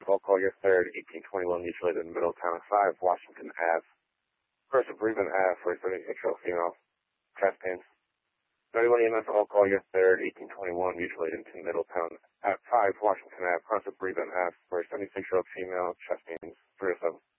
Call year 3rd, 1821, mutilated in Middletown 5, Washington Ave. Person bereavement Ave for a 36-year-old female. Chest pains. 31 EMS call year 3rd, 1821, mutilated in Middletown at 5, Washington Ave. Person bereavement Ave for a 76-year-old female. Chest pains. 307.